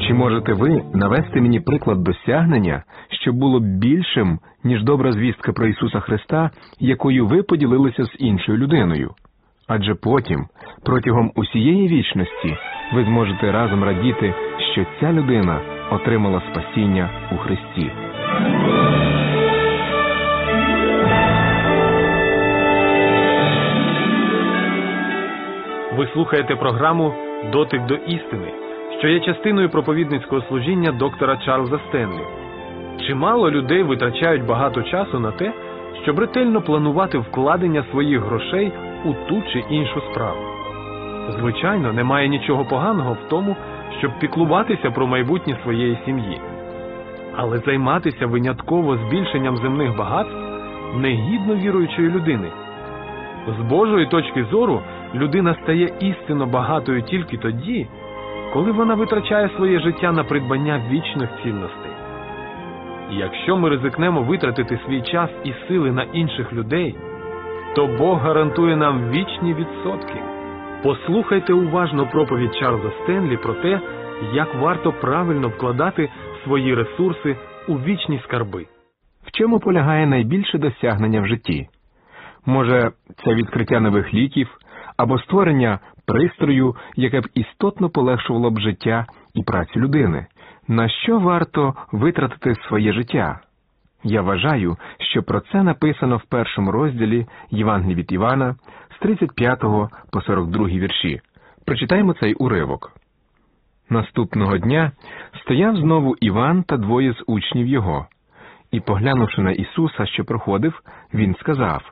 Чи можете ви навести мені приклад досягнення, що було б більшим, ніж добра звістка про Ісуса Христа, якою ви поділилися з іншою людиною? Адже потім, протягом усієї вічності, ви зможете разом радіти, що ця людина отримала спасіння у Христі. Ви слухаєте програму «Дотик до істини», що є частиною проповідницького служіння доктора Чарльза Стенлі. Чимало людей витрачають багато часу на те, щоб ретельно планувати вкладення своїх грошей у ту чи іншу справу. Звичайно, немає нічого поганого в тому, щоб піклуватися про майбутнє своєї сім'ї. Але займатися винятково збільшенням земних багатств негідно віруючої людини. З Божої точки зору, людина стає істинно багатою тільки тоді, коли вона витрачає своє життя на придбання вічних цінностей. І якщо ми ризикнемо витратити свій час і сили на інших людей, то Бог гарантує нам вічні відсотки. Послухайте уважно проповідь Чарльза Стенлі про те, як варто правильно вкладати свої ресурси у вічні скарби. В чому полягає найбільше досягнення в житті? Може, це відкриття нових ліків або створення пристрою, яке б істотно полегшувало б життя і працю людини? На що варто витратити своє життя? Я вважаю, що про це написано в першому розділі Євангелія від Івана з 35 по 42 вірші. Прочитаємо цей уривок. Наступного дня стояв знову Іван та двоє з учнів його. І, поглянувши на Ісуса, що проходив, він сказав: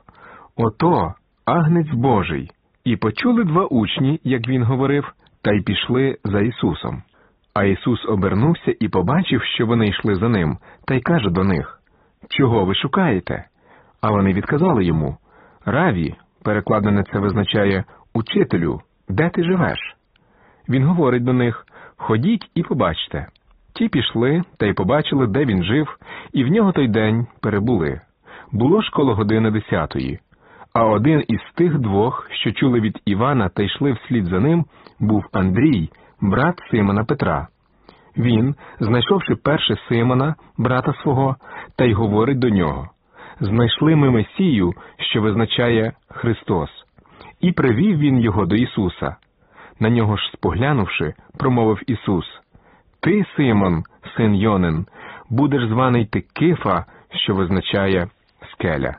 «Ото, Агнець Божий!» І почули два учні, як він говорив, та й пішли за Ісусом. А Ісус обернувся і побачив, що вони йшли за ним, та й каже до них: «Чого ви шукаєте?» А вони відказали йому: «Раві», перекладене це визначає «учителю, де ти живеш?» Він говорить до них: «Ходіть і побачте». Ті пішли та й побачили, де він жив, і в нього той день перебули. Було ж коло години 10-ї. А один із тих двох, що чули від Івана та йшли вслід за ним, був Андрій, брат Симона Петра. Він, знайшовши перше Симона, брата свого, та й говорить до нього: «Знайшли ми Месію, що визначає Христос». І привів він його до Ісуса. На нього ж споглянувши, промовив Ісус: «Ти, Симон, син Йонин, будеш званий ти Кифа, що визначає скеля».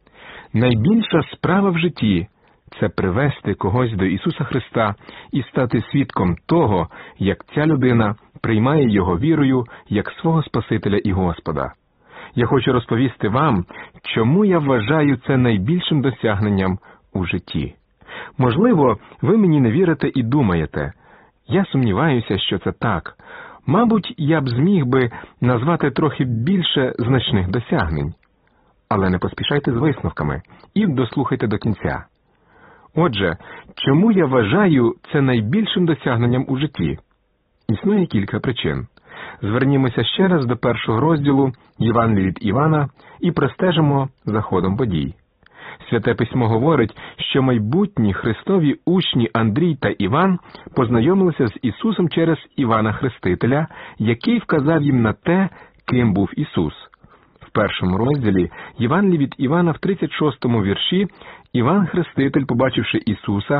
Найбільша справа в житті – це привести когось до Ісуса Христа і стати свідком того, як ця людина приймає Його вірою як свого Спасителя і Господа. Я хочу розповісти вам, чому я вважаю це найбільшим досягненням у житті. Можливо, ви мені не вірите і думаєте: я сумніваюся, що це так. Мабуть, я б зміг би назвати трохи більше значних досягнень. Але не поспішайте з висновками і дослухайте до кінця. Отже, чому я вважаю це найбільшим досягненням у житті? Існує кілька причин. Звернімося ще раз до першого розділу Євангелія від Івана і простежимо за ходом подій. Святе Письмо говорить, що майбутні Христові учні Андрій та Іван познайомилися з Ісусом через Івана Хрестителя, який вказав їм на те, ким був Ісус. В першому розділі Євангелія від Івана в 36 вірші Іван Хреститель, побачивши Ісуса,